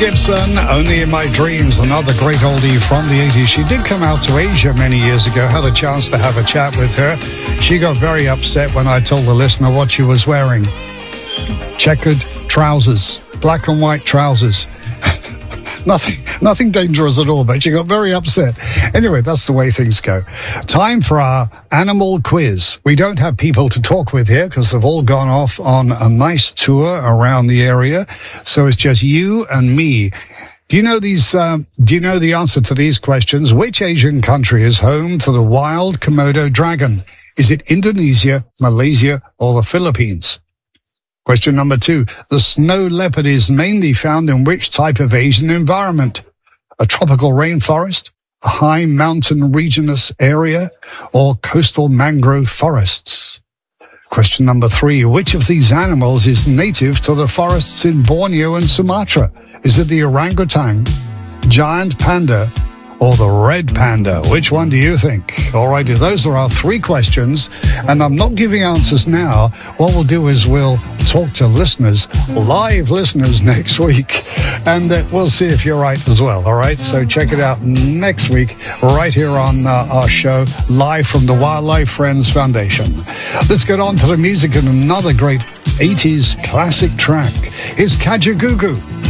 Gibson, Only in My Dreams, another great oldie from the 80s. She did come out to Asia many years ago, had a chance to have a chat with her. She got very upset when I told the listener what she was wearing. Checkered trousers, black and white trousers. Nothing dangerous at all, but she got very upset. Anyway, that's the way things go. Time for our animal quiz. We don't have people to talk with here because they've all gone off on a nice tour around the area. So it's just you and me. Do you know the answer to these questions? Which Asian country is home to the wild Komodo dragon? Is it Indonesia, Malaysia, or the Philippines? Question number 2. The snow leopard is mainly found in which type of Asian environment? A tropical rainforest, a high mountain regionous area, or coastal mangrove forests? Question number 3. Which of these animals is native to the forests in Borneo and Sumatra? Is it the orangutan, giant panda, or the red panda? Which one do you think? Alrighty, those are our 3 questions, and I'm not giving answers now. What we'll do is we'll talk to listeners, live listeners next week, and we'll see if you're right as well, alright? So check it out next week, right here on our show, live from the Wildlife Friends Foundation. Let's get on to the music and another great 80s classic track. Here's Kajagoogoo.